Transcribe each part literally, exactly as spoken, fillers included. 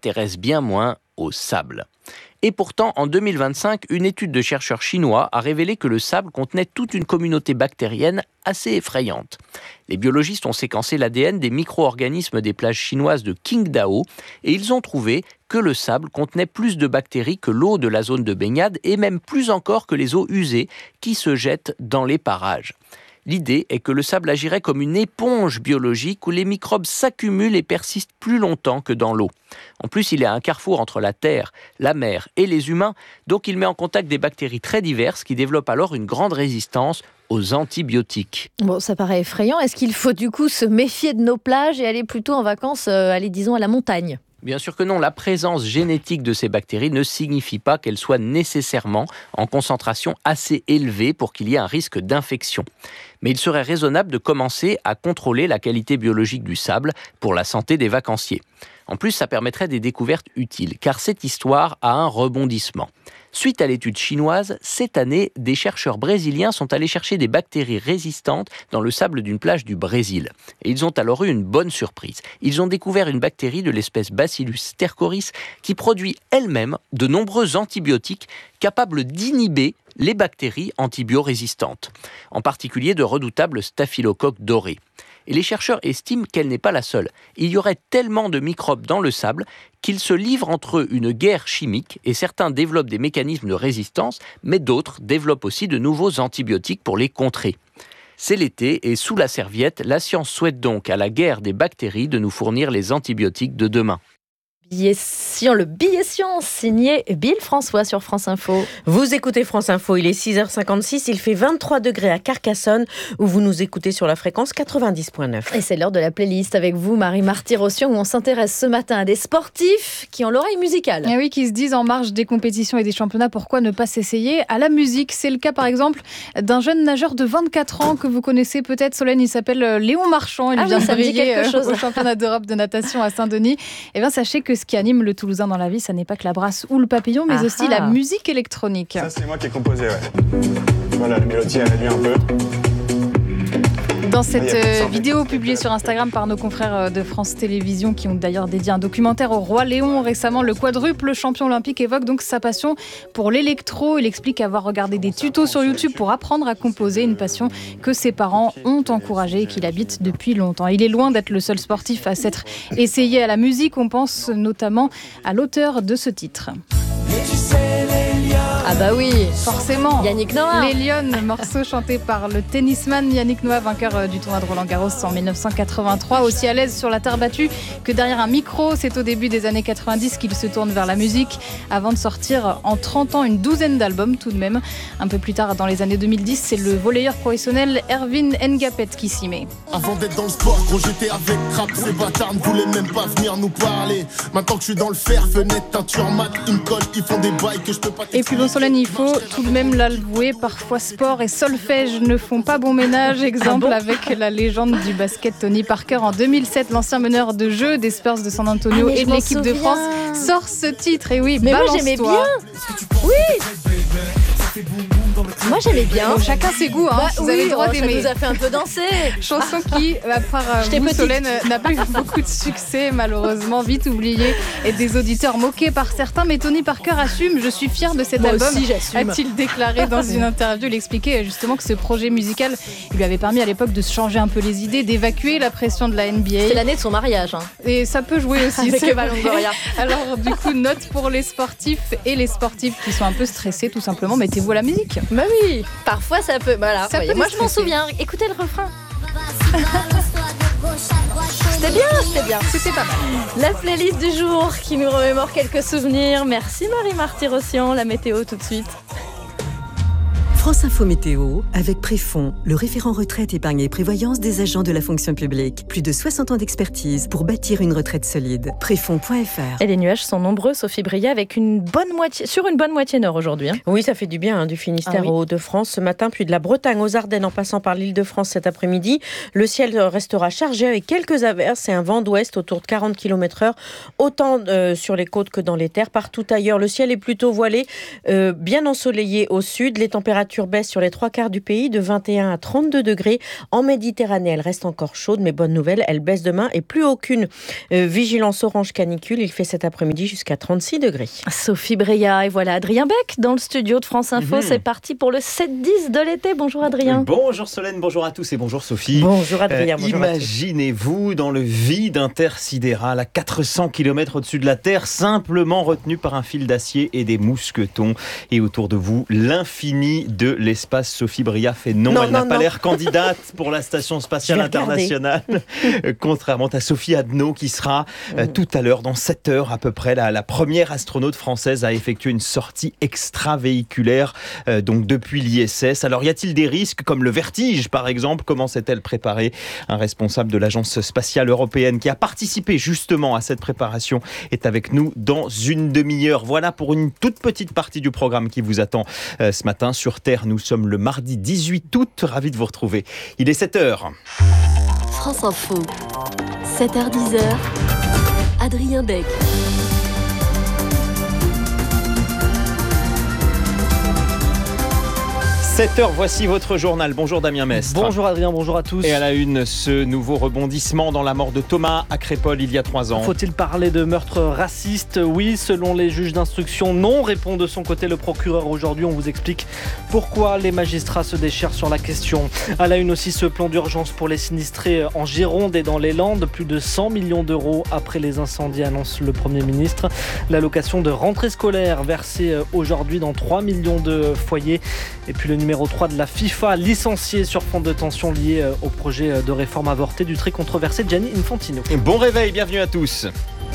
s'intéressent bien moins au sable. Et pourtant, en deux mille vingt-cinq, une étude de chercheurs chinois a révélé que le sable contenait toute une communauté bactérienne assez effrayante. Les biologistes ont séquencé l'A D N des micro-organismes des plages chinoises de Qingdao et ils ont trouvé que le sable contenait plus de bactéries que l'eau de la zone de baignade et même plus encore que les eaux usées qui se jettent dans les parages. L'idée est que le sable agirait comme une éponge biologique où les microbes s'accumulent et persistent plus longtemps que dans l'eau. En plus, il est à un carrefour entre la terre, la mer et les humains, donc il met en contact des bactéries très diverses qui développent alors une grande résistance aux antibiotiques. Bon, ça paraît effrayant. Est-ce qu'il faut du coup se méfier de nos plages et aller plutôt en vacances, euh, aller disons à la montagne ? Bien sûr que non, la présence génétique de ces bactéries ne signifie pas qu'elles soient nécessairement en concentration assez élevée pour qu'il y ait un risque d'infection. Mais il serait raisonnable de commencer à contrôler la qualité biologique du sable pour la santé des vacanciers. En plus, ça permettrait des découvertes utiles, car cette histoire a un rebondissement. Suite à l'étude chinoise, cette année, des chercheurs brésiliens sont allés chercher des bactéries résistantes dans le sable d'une plage du Brésil. Et ils ont alors eu une bonne surprise. Ils ont découvert une bactérie de l'espèce Bacillus stercoris qui produit elle-même de nombreux antibiotiques capables d'inhiber les bactéries antibiorésistantes, en particulier de redoutables staphylocoques dorés. Et les chercheurs estiment qu'elle n'est pas la seule. Il y aurait tellement de microbes dans le sable qu'ils se livrent entre eux une guerre chimique et certains développent des mécanismes de résistance, mais d'autres développent aussi de nouveaux antibiotiques pour les contrer. C'est l'été et sous la serviette, la science souhaite donc à la guerre des bactéries de nous fournir les antibiotiques de demain. Billet science, le billet science signé Bill François sur France Info. Vous écoutez France Info, il est six heures cinquante-six, il fait vingt-trois degrés à Carcassonne où vous nous écoutez sur la fréquence quatre-vingt-dix virgule neuf. Et c'est l'heure de la playlist avec vous, Marie-Marty Rossian, où on s'intéresse ce matin à des sportifs qui ont l'oreille musicale. Et oui, qui se disent en marge des compétitions et des championnats, pourquoi ne pas s'essayer à la musique ? C'est le cas par exemple d'un jeune nageur de vingt-quatre ans que vous connaissez peut-être, Solène, il s'appelle Léon Marchand, il ah vient oui, de briller chose. au championnat d'Europe de natation à Saint-Denis. Et bien sachez que ce qui anime le Toulousain dans la vie, ça n'est pas que la brasse ou le papillon, mais ah aussi ah. la musique électronique. Ça, c'est moi qui ai composé, ouais. Voilà, la mélodie, elle réduit un peu. Dans cette euh, vidéo publiée sur Instagram par nos confrères de France Télévisions, qui ont d'ailleurs dédié un documentaire au roi Léon récemment, le quadruple champion olympique évoque donc sa passion pour l'électro. Il explique avoir regardé des tutos sur YouTube pour apprendre à composer, une passion que ses parents ont encouragée et qu'il habite depuis longtemps. Il est loin d'être le seul sportif à s'être essayé à la musique. On pense notamment à l'auteur de ce titre. Ah bah oui, forcément. Yannick Noah. Les Lyonnes, morceau chanté par le tennisman Yannick Noah, vainqueur du tournoi de Roland-Garros en dix-neuf cent quatre-vingt-trois. Aussi à l'aise sur la terre battue que derrière un micro. C'est au début des années quatre-vingt-dix qu'il se tourne vers la musique avant de sortir en trente ans une douzaine d'albums tout de même. Un peu plus tard, dans les années deux mille dix, c'est le volleyeur professionnel Erwin Ngapet qui s'y met. Avant d'être dans le sport, gros, j'étais avec Crap. Ces bâtards ne voulaient même pas venir nous parler. Maintenant que je suis dans le fer, fenêtre, teinture mat, ils me collent, ils font des bails que je peux pas. Et puis bon, Solène, il faut tout de même l'avouer, parfois sport et solfège ne font pas bon ménage. Exemple ah bon avec la légende du basket Tony Parker. En deux mille sept, l'ancien meneur de jeu des Spurs de San Antonio ah, et de l'équipe souviens. de France sort ce titre. Et oui, mais moi balance-toi. j'aimais bien. Oui. Moi j'aimais bien. Bon, chacun ses goûts, hein. Bah, vous oui, avez le droit oh, d'aimer. Ça nous a fait un peu danser. Chanson qui, à part euh, vous, petite. Solène, n'a pas eu beaucoup de succès, malheureusement, vite oubliée, et des auditeurs moqués par certains. Mais Tony Parker assume, je suis fier de cet Moi album, aussi, j'assume. a-t-il déclaré dans une interview. Il expliquait justement que ce projet musical il lui avait permis à l'époque de se changer un peu les idées, d'évacuer la pression de la N B A. C'est l'année de son mariage. Hein. Et ça peut jouer aussi. Avec c'est Eva vrai. Longoria. Alors du coup, note pour les sportifs et les sportifs qui sont un peu stressés, tout simplement, mettez-vous à la musique. Bah oui, parfois ça peut. Voilà. Ça voyez, peut moi je m'en stresser. souviens. Écoutez le refrain. C'était bien, c'était bien. C'était pas mal. La playlist du jour qui nous remémore quelques souvenirs. Merci Marie-Marty Rossian. La météo tout de suite. France Info Météo, avec Préfond, le référent retraite, épargne et prévoyance des agents de la fonction publique. Plus de soixante ans d'expertise pour bâtir une retraite solide. Préfond point f r. Et les nuages sont nombreux, Sophie Brillat, avec une bonne moitié, sur une bonne moitié nord aujourd'hui. Hein. Oui, ça fait du bien, hein, du Finistère Ah oui. aux Hauts-de-France ce matin, puis de la Bretagne aux Ardennes en passant par l'Île-de-France cet après-midi. Le ciel restera chargé avec quelques averses et un vent d'ouest autour de quarante kilomètres heure, autant euh, sur les côtes que dans les terres. Partout ailleurs, le ciel est plutôt voilé, euh, bien ensoleillé au sud. Les températures températures baissent sur les trois quarts du pays de vingt et un à trente-deux degrés. En Méditerranée, elle reste encore chaude, mais bonne nouvelle, elle baisse demain et plus aucune euh, vigilance orange canicule. Il fait cet après-midi jusqu'à trente-six degrés. Sophie Breillat et voilà Adrien Beck dans le studio de France Info. Mmh. C'est parti pour le sept dix de l'été. Bonjour Adrien. Bonjour Solène, bonjour à tous et bonjour Sophie. Bonjour Adrien. Euh, bonjour imaginez-vous dans le vide intersidéral à quatre cents kilomètres au-dessus de la Terre, simplement retenu par un fil d'acier et des mousquetons. Et autour de vous, l'infini de l'espace. Sophie Breillat fait non, non elle non, n'a non. pas l'air candidate pour la Station Spatiale Internationale. Contrairement à Sophie Adno qui sera euh, tout à l'heure, dans sept heures à peu près, la, la première astronaute française à effectuer une sortie extravéhiculaire euh, donc depuis l'I S S. Alors y a-t-il des risques comme le vertige par exemple? Comment s'est-elle préparée? Un responsable de l'Agence spatiale européenne qui a participé justement à cette préparation est avec nous dans une demi-heure. Voilà pour une toute petite partie du programme qui vous attend euh, ce matin sur Terre. Nous sommes le mardi dix-huit août. Ravi de vous retrouver. Il est sept heures. France Info. sept heures dix, Adrien Beck. sept heures, voici votre journal. Bonjour Damien Mestre. Bonjour Adrien, bonjour à tous. Et à la une, ce nouveau rebondissement dans la mort de Thomas à Crépol il y a trois ans. Faut-il parler de meurtre raciste? Oui, selon les juges d'instruction, non, répond de son côté le procureur aujourd'hui. On vous explique pourquoi les magistrats se déchirent sur la question. À la une aussi, ce plan d'urgence pour les sinistrés en Gironde et dans les Landes. Plus de cent millions d'euros après les incendies, annonce le Premier ministre. L'allocation de rentrée scolaire versée aujourd'hui dans trois millions de foyers. Et puis le numéro trois de la FIFA, licencié sur fond de tension lié au projet de réforme avorté du très controversé Gianni Infantino. Bon réveil, bienvenue à tous.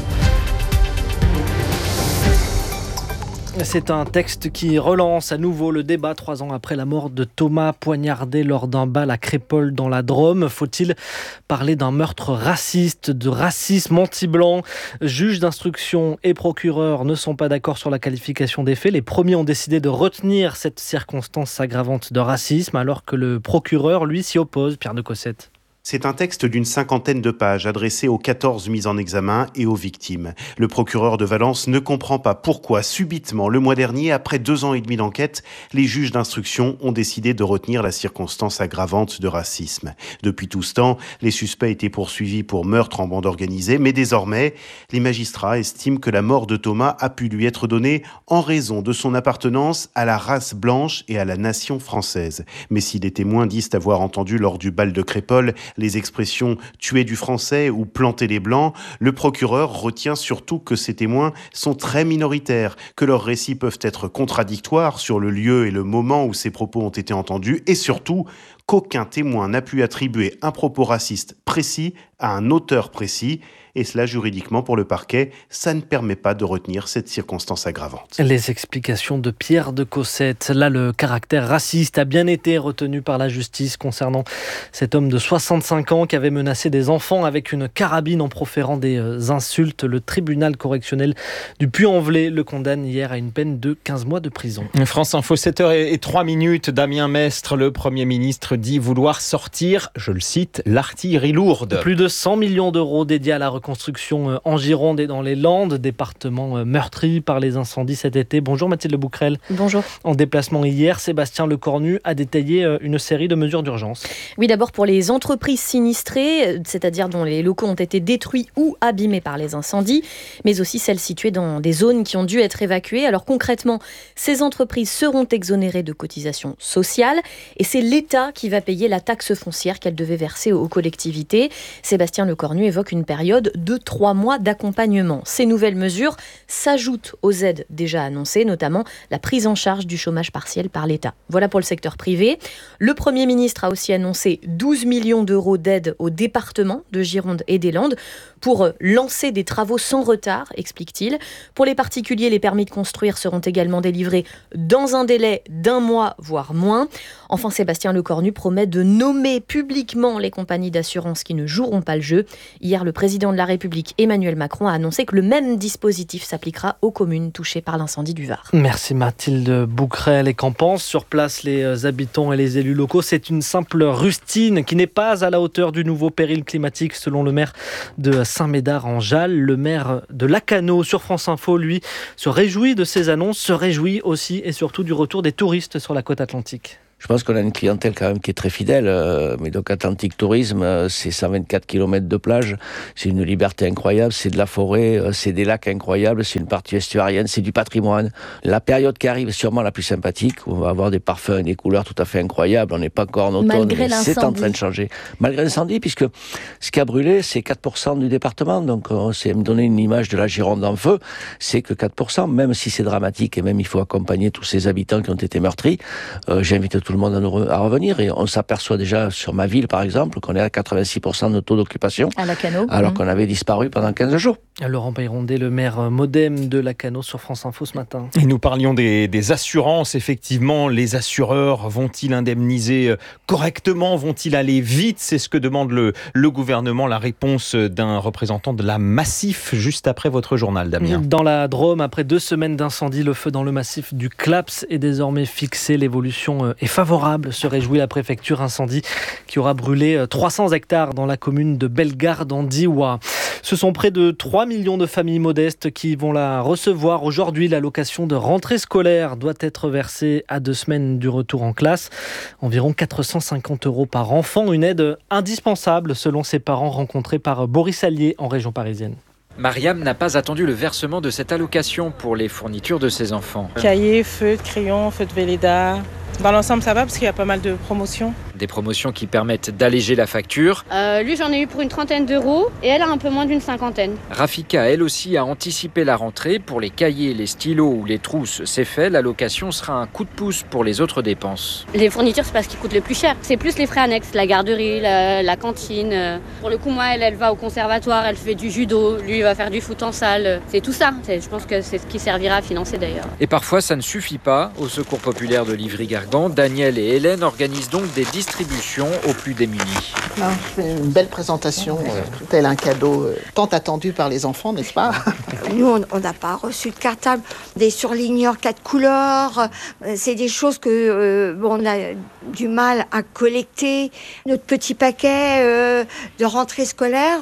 C'est un texte qui relance à nouveau le débat trois ans après la mort de Thomas, poignardé lors d'un bal à Crépol dans la Drôme. Faut-il parler d'un meurtre raciste, de racisme anti-blanc? Juges d'instruction et procureurs ne sont pas d'accord sur la qualification des faits. Les premiers ont décidé de retenir cette circonstance aggravante de racisme, alors que le procureur, lui, s'y oppose. Pierre de Cossette. C'est un texte d'une cinquantaine de pages adressé aux quatorze mises en examen et aux victimes. Le procureur de Valence ne comprend pas pourquoi, subitement, le mois dernier, après deux ans et demi d'enquête, les juges d'instruction ont décidé de retenir la circonstance aggravante de racisme. Depuis tout ce temps, les suspects étaient poursuivis pour meurtre en bande organisée, mais désormais, les magistrats estiment que la mort de Thomas a pu lui être donnée en raison de son appartenance à la race blanche et à la nation française. Mais si les témoins disent avoir entendu lors du bal de Crépol les expressions « tuer du français » ou « planter les blancs », le procureur retient surtout que ces témoins sont très minoritaires, que leurs récits peuvent être contradictoires sur le lieu et le moment où ces propos ont été entendus, et surtout qu'aucun témoin n'a pu attribuer un propos raciste précis à un auteur précis. Et cela, juridiquement, pour le parquet, ça ne permet pas de retenir cette circonstance aggravante. Les explications de Pierre de Cossette. Là, le caractère raciste a bien été retenu par la justice concernant cet homme de soixante-cinq ans qui avait menacé des enfants avec une carabine en proférant des insultes. Le tribunal correctionnel du Puy-en-Velay le condamne hier à une peine de quinze mois de prison. France Info, sept heures et trois minutes. Damien Mestre, le Premier ministre, dit vouloir sortir, je le cite, l'artillerie lourde. Plus de cent millions d'euros dédiés à la reconstruction en Gironde et dans les Landes, département meurtri par les incendies cet été. Bonjour Mathilde Bouquerel. Bonjour. En déplacement hier, Sébastien Lecornu a détaillé une série de mesures d'urgence. Oui, d'abord pour les entreprises sinistrées, c'est-à-dire dont les locaux ont été détruits ou abîmés par les incendies, mais aussi celles situées dans des zones qui ont dû être évacuées. Alors concrètement, ces entreprises seront exonérées de cotisations sociales et c'est l'État qui va payer la taxe foncière qu'elle devait verser aux collectivités. Sébastien Lecornu évoque une période de trois mois d'accompagnement. Ces nouvelles mesures s'ajoutent aux aides déjà annoncées, notamment la prise en charge du chômage partiel par l'État. Voilà pour le secteur privé. Le Premier ministre a aussi annoncé douze millions d'euros d'aide aux départements de Gironde et des Landes pour lancer des travaux sans retard, explique-t-il. Pour les particuliers, les permis de construire seront également délivrés dans un délai d'un mois, voire moins. Enfin, Sébastien Lecornu promet de nommer publiquement les compagnies d'assurance qui ne joueront pas pas le jeu. Hier, le président de la République, Emmanuel Macron, a annoncé que le même dispositif s'appliquera aux communes touchées par l'incendie du Var. Merci Mathilde Bouquerel. Et qu'en pensent sur place les habitants et les élus locaux? C'est une simple rustine qui n'est pas à la hauteur du nouveau péril climatique, selon le maire de Saint-Médard-en-Jalles. Le maire de Lacanau sur France Info, lui, se réjouit de ces annonces, se réjouit aussi et surtout du retour des touristes sur la côte atlantique. Je pense qu'on a une clientèle quand même qui est très fidèle. Euh, mais donc Atlantique Tourisme, euh, c'est cent vingt-quatre kilomètres de plage, c'est une liberté incroyable, c'est de la forêt, euh, c'est des lacs incroyables, c'est une partie estuarienne, c'est du patrimoine. La période qui arrive est sûrement la plus sympathique, où on va avoir des parfums et des couleurs tout à fait incroyables. On n'est pas encore en automne, Malgré mais c'est en train de changer. Malgré l'incendie, puisque ce qui a brûlé, c'est quatre pour cent du département. Donc on s'est me donné une image de la Gironde en feu, c'est que quatre pour cent, même si c'est dramatique et même il faut accompagner tous ces habitants qui ont été meurtris. Euh, j'invite tout le monde à, nous re- à revenir et on s'aperçoit déjà sur ma ville par exemple qu'on est à quatre-vingt-six pour cent de taux d'occupation à Lacanau, alors mmh. qu'on avait disparu pendant quinze jours. Laurent Bayrondet, le maire modem de Lacanau sur France Info ce matin. Et nous parlions des, des assurances, effectivement, les assureurs vont-ils indemniser correctement, vont-ils aller vite? C'est ce que demande le, le gouvernement, la réponse d'un représentant de la Massif juste après votre journal, Damien. Dans la Drôme, après deux semaines d'incendie, le feu dans le massif du Claps est désormais fixé. L'évolution est favorable, se réjouit la préfecture. Incendie qui aura brûlé trois cents hectares dans la commune de Bellegarde en Diois. Ce sont près de trois millions de familles modestes qui vont la recevoir aujourd'hui. L'allocation de rentrée scolaire doit être versée à deux semaines du retour en classe. Environ quatre cent cinquante euros par enfant, une aide indispensable selon ses parents rencontrés par Boris Allier en région parisienne. Mariam n'a pas attendu le versement de cette allocation pour les fournitures de ses enfants. Cahiers, feutres, crayons, feutres Velleda. Dans l'ensemble, ça va parce qu'il y a pas mal de promotions. Des promotions qui permettent d'alléger la facture. Euh, lui, j'en ai eu pour une trentaine d'euros et elle a un peu moins d'une cinquantaine. Rafika, elle aussi, a anticipé la rentrée. Pour les cahiers, les stylos ou les trousses, c'est fait. L'allocation sera un coup de pouce pour les autres dépenses. Les fournitures, c'est pas ce qui coûte le plus cher. C'est plus les frais annexes, la garderie, la, la cantine. Pour le coup, moi, elle, elle va au conservatoire, elle fait du judo. Lui, il va faire du foot en salle. C'est tout ça. C'est, je pense que c'est ce qui servira à financer d'ailleurs. Et parfois, ça ne suffit pas. Au Secours populaire de Livry-Gargan, Daniel et Hélène organisent donc des distributions aux plus démunis. Non, c'est une belle présentation, euh, tel un cadeau euh, tant attendu par les enfants, n'est-ce pas? Nous, on n'a pas reçu de cartable, des surligneurs quatre couleurs. Euh, c'est des choses que euh, bon, on a du mal à collecter. Notre petit paquet euh, de rentrée scolaire,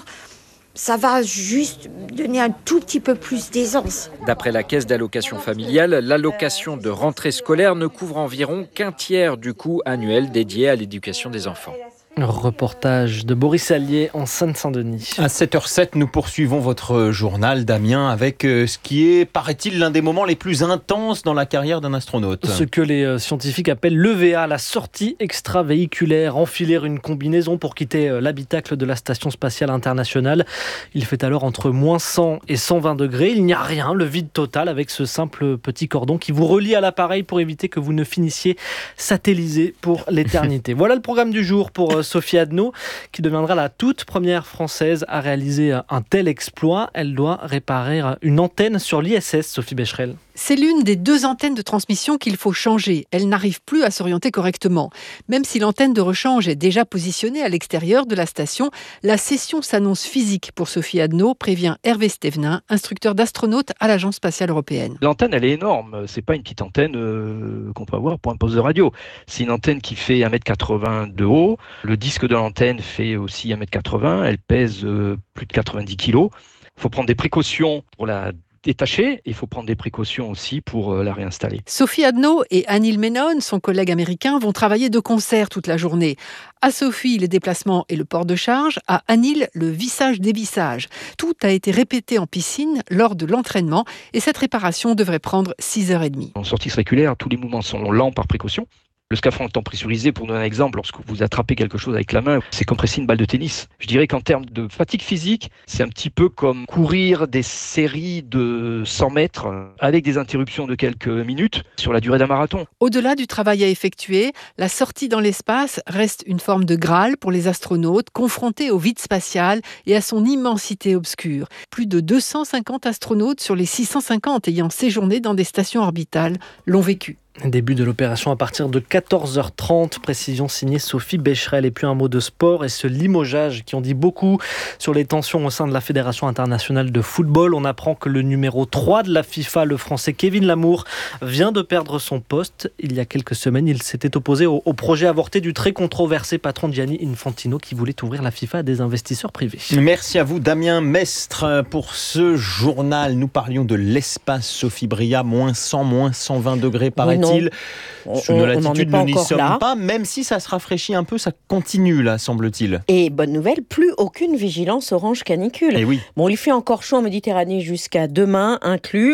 ça va juste donner un tout petit peu plus d'aisance. D'après la caisse d'allocation familiale, l'allocation de rentrée scolaire ne couvre environ qu'un tiers du coût annuel dédié à l'éducation des enfants. Reportage de Boris Allier en Seine-Saint-Denis. À sept heures zéro sept, nous poursuivons votre journal, Damien, avec ce qui est, paraît-il, l'un des moments les plus intenses dans la carrière d'un astronaute. Ce que les scientifiques appellent l'E V A, la sortie extravéhiculaire. Enfiler une combinaison pour quitter l'habitacle de la Station spatiale internationale. Il fait alors entre moins cent et cent vingt degrés. Il n'y a rien, le vide total, avec ce simple petit cordon qui vous relie à l'appareil pour éviter que vous ne finissiez satellisé pour l'éternité. Voilà le programme du jour pour Sophie Adno, qui deviendra la toute première Française à réaliser un tel exploit. Elle doit réparer une antenne sur l'I S S, Sophie Becherel. C'est l'une des deux antennes de transmission qu'il faut changer. Elle n'arrive plus à s'orienter correctement. Même si l'antenne de rechange est déjà positionnée à l'extérieur de la station, la session s'annonce physique pour Sophie Adno, prévient Hervé Stévenin, instructeur d'astronaute à l'Agence spatiale européenne. L'antenne, elle est énorme. C'est pas une petite antenne euh, qu'on peut avoir pour un poste de radio. C'est une antenne qui fait un mètre quatre-vingts de haut. Le disque de l'antenne fait aussi un mètre quatre-vingts. Elle pèse euh, plus de quatre-vingt-dix kilos. Il faut prendre des précautions pour la détachée, il faut prendre des précautions aussi pour euh, la réinstaller. Sophie Adno et Anil Menon, son collègue américain, vont travailler de concert toute la journée. À Sophie, les déplacements et le port de charge. À Anil, le vissage-dévissage. Tout a été répété en piscine lors de l'entraînement et cette réparation devrait prendre six heures trente. En sortie circulaire, tous les mouvements sont lents par précaution. Le scaphandre étant pressurisé, pour donner un exemple, lorsque vous attrapez quelque chose avec la main, c'est comme presser une balle de tennis. Je dirais qu'en termes de fatigue physique, c'est un petit peu comme courir des séries de cent mètres avec des interruptions de quelques minutes sur la durée d'un marathon. Au-delà du travail à effectuer, la sortie dans l'espace reste une forme de Graal pour les astronautes confrontés au vide spatial et à son immensité obscure. Plus de deux cent cinquante astronautes sur les six cent cinquante ayant séjourné dans des stations orbitales l'ont vécu. Début de l'opération à partir de quatorze heures trente, précision signée Sophie Becherel. Et puis un mot de sport et ce limogeage qui en dit beaucoup sur les tensions au sein de la Fédération internationale de football. On apprend que le numéro trois de la FIFA, le français Kevin Lamour, vient de perdre son poste. Il y a quelques semaines, il s'était opposé au, au projet avorté du très controversé patron Gianni Infantino qui voulait ouvrir la FIFA à des investisseurs privés. Merci à vous Damien Mestre pour ce journal. Nous parlions de l'espace, Sophie Bria, moins cent, moins cent vingt degrés paraît-il. Sous nos latitudes, nous n'y sommes là. pas, même si ça se rafraîchit un peu, ça continue là, semble-t-il. Et bonne nouvelle, plus aucune vigilance orange canicule. Et oui. Bon, il fait encore chaud en Méditerranée jusqu'à demain inclus.